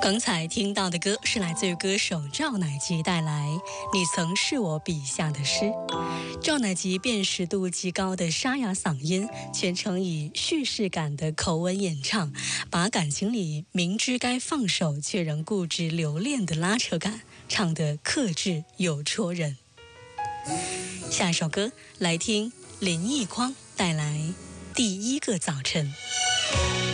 刚才听到的歌是来自于歌手赵乃吉带来《你曾是我笔下的诗》。赵乃吉辨识度极高的沙哑嗓音，全程以叙事感的口吻演唱，把感情里明知该放手却仍固执留恋的拉扯感唱得克制又戳人。下一首歌来听林奕匡带来《第一个早晨》。